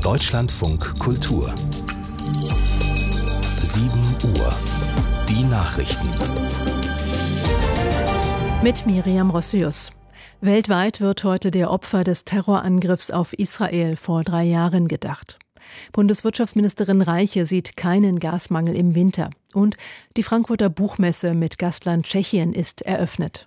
Deutschlandfunk Kultur 7 Uhr. Die Nachrichten. Mit Miriam Rossius. Weltweit wird heute der Opfer des Terrorangriffs auf Israel vor 3 Jahren gedacht. Bundeswirtschaftsministerin Reiche sieht keinen Gasmangel im Winter. Und die Frankfurter Buchmesse mit Gastland Tschechien ist eröffnet.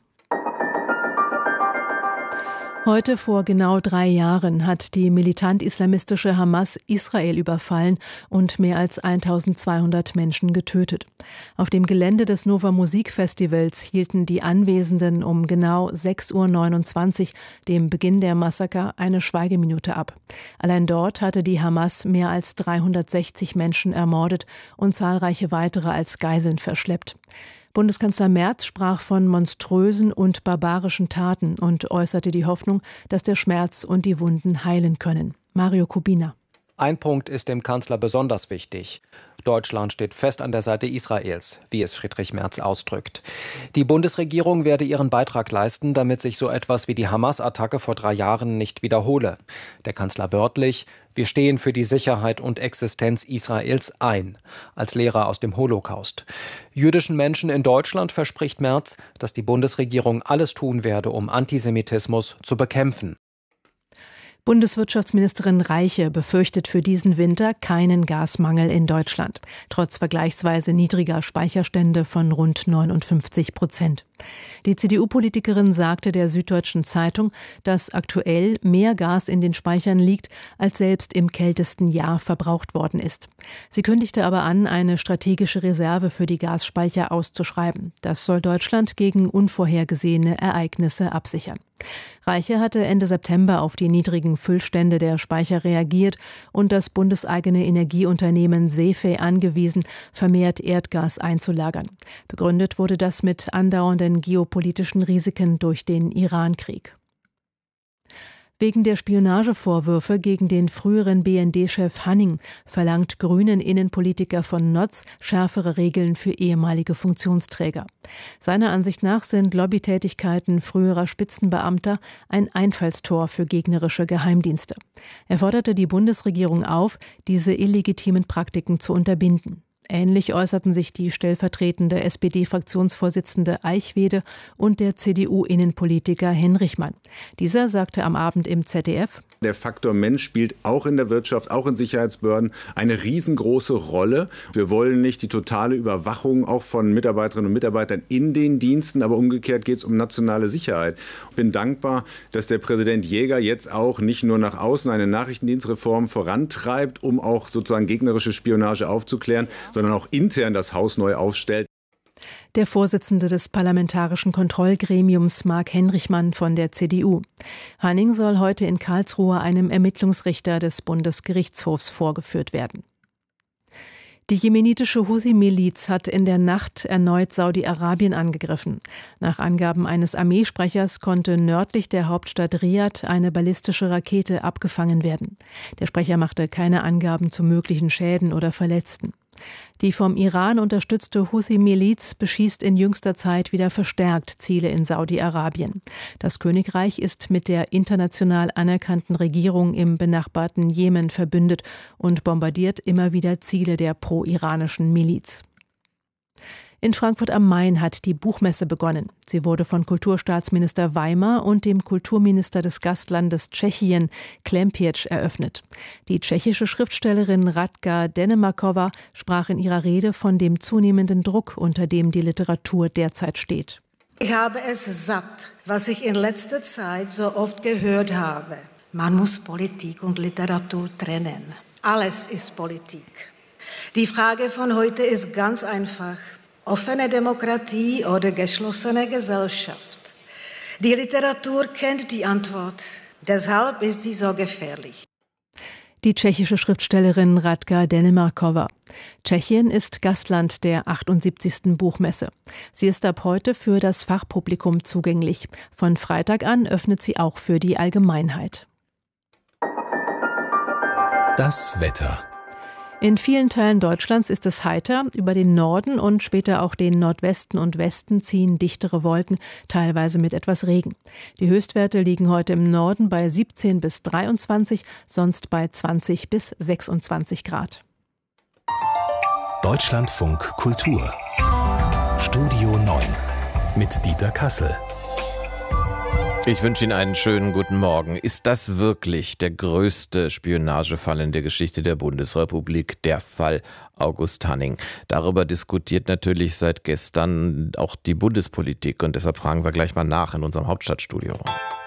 Heute vor genau 3 Jahren hat die militant-islamistische Hamas Israel überfallen und mehr als 1200 Menschen getötet. Auf dem Gelände des Nova Musikfestivals hielten die Anwesenden um genau 6:29 Uhr, dem Beginn der Massaker, eine Schweigeminute ab. Allein dort hatte die Hamas mehr als 360 Menschen ermordet und zahlreiche weitere als Geiseln verschleppt. Bundeskanzler Merz sprach von monströsen und barbarischen Taten und äußerte die Hoffnung, dass der Schmerz und die Wunden heilen können. Mario Kubina. Ein Punkt ist dem Kanzler besonders wichtig. Deutschland steht fest an der Seite Israels, wie es Friedrich Merz ausdrückt. Die Bundesregierung werde ihren Beitrag leisten, damit sich so etwas wie die Hamas-Attacke vor 3 Jahren nicht wiederhole. Der Kanzler wörtlich: Wir stehen für die Sicherheit und Existenz Israels ein, als Lehrer aus dem Holocaust. Jüdischen Menschen in Deutschland verspricht Merz, dass die Bundesregierung alles tun werde, um Antisemitismus zu bekämpfen. Bundeswirtschaftsministerin Reiche befürchtet für diesen Winter keinen Gasmangel in Deutschland, trotz vergleichsweise niedriger Speicherstände von rund 59%. Die CDU-Politikerin sagte der Süddeutschen Zeitung, dass aktuell mehr Gas in den Speichern liegt, als selbst im kältesten Jahr verbraucht worden ist. Sie kündigte aber an, eine strategische Reserve für die Gasspeicher auszuschreiben. Das soll Deutschland gegen unvorhergesehene Ereignisse absichern. Reiche hatte Ende September auf die niedrigen Füllstände der Speicher reagiert und das bundeseigene Energieunternehmen SEFE angewiesen, vermehrt Erdgas einzulagern. Begründet wurde das mit andauernden geopolitischen Risiken durch den Iran-Krieg. Wegen der Spionagevorwürfe gegen den früheren BND-Chef Hanning verlangt Grünen-Innenpolitiker von Notz schärfere Regeln für ehemalige Funktionsträger. Seiner Ansicht nach sind Lobbytätigkeiten früherer Spitzenbeamter ein Einfallstor für gegnerische Geheimdienste. Er forderte die Bundesregierung auf, diese illegitimen Praktiken zu unterbinden. Ähnlich äußerten sich die stellvertretende SPD-Fraktionsvorsitzende Eichwede und der CDU-Innenpolitiker Henrichmann. Dieser sagte am Abend im ZDF: Der Faktor Mensch spielt auch in der Wirtschaft, auch in Sicherheitsbehörden eine riesengroße Rolle. Wir wollen nicht die totale Überwachung auch von Mitarbeiterinnen und Mitarbeitern in den Diensten, aber umgekehrt geht es um nationale Sicherheit. Ich bin dankbar, dass der Präsident Jäger jetzt auch nicht nur nach außen eine Nachrichtendienstreform vorantreibt, um auch sozusagen gegnerische Spionage aufzuklären, sondern auch intern das Haus neu aufstellt. Der Vorsitzende des Parlamentarischen Kontrollgremiums, Marc Henrichmann von der CDU. Hanning soll heute in Karlsruhe einem Ermittlungsrichter des Bundesgerichtshofs vorgeführt werden. Die jemenitische Houthi-Miliz hat in der Nacht erneut Saudi-Arabien angegriffen. Nach Angaben eines Armeesprechers konnte nördlich der Hauptstadt Riad eine ballistische Rakete abgefangen werden. Der Sprecher machte keine Angaben zu möglichen Schäden oder Verletzten. Die vom Iran unterstützte Houthi-Miliz beschießt in jüngster Zeit wieder verstärkt Ziele in Saudi-Arabien. Das Königreich ist mit der international anerkannten Regierung im benachbarten Jemen verbündet und bombardiert immer wieder Ziele der pro-iranischen Miliz. In Frankfurt am Main hat die Buchmesse begonnen. Sie wurde von Kulturstaatsminister Weimer und dem Kulturminister des Gastlandes Tschechien, Klempiec, eröffnet. Die tschechische Schriftstellerin Radka Denemarkova sprach in ihrer Rede von dem zunehmenden Druck, unter dem die Literatur derzeit steht. Ich habe es satt, was ich in letzter Zeit so oft gehört habe. Man muss Politik und Literatur trennen. Alles ist Politik. Die Frage von heute ist ganz einfach: Offene Demokratie oder geschlossene Gesellschaft? Die Literatur kennt die Antwort. Deshalb ist sie so gefährlich. Die tschechische Schriftstellerin Radka Denemarkova. Tschechien ist Gastland der 78. Buchmesse. Sie ist ab heute für das Fachpublikum zugänglich. Von Freitag an öffnet sie auch für die Allgemeinheit. Das Wetter. In vielen Teilen Deutschlands ist es heiter. Über den Norden und später auch den Nordwesten und Westen ziehen dichtere Wolken, teilweise mit etwas Regen. Die Höchstwerte liegen heute im Norden bei 17 bis 23, sonst bei 20 bis 26 Grad. Deutschlandfunk Kultur Studio 9 mit Dieter Kassel. Ich wünsche Ihnen einen schönen guten Morgen. Ist das wirklich der größte Spionagefall in der Geschichte der Bundesrepublik, der Fall August Hanning? Darüber diskutiert natürlich seit gestern auch die Bundespolitik und deshalb fragen wir gleich mal nach in unserem Hauptstadtstudio.